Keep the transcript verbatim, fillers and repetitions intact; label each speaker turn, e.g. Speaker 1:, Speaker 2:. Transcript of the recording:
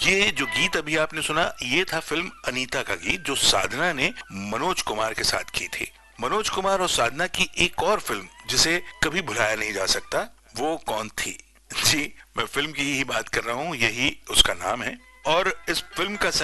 Speaker 1: ये जो गीत अभी आपने सुना, ये था फिल्म अनीता का गीत, जो साधना ने मनोज कुमार के साथ की थी। मनोज कुमार और साधना की एक और फिल्म जिसे कभी भुलाया नहीं जा सकता, वो कौन थी? जी, मैं फिल्म की ही बात कर रहा हूँ, यही उसका नाम है। और इस फिल्म का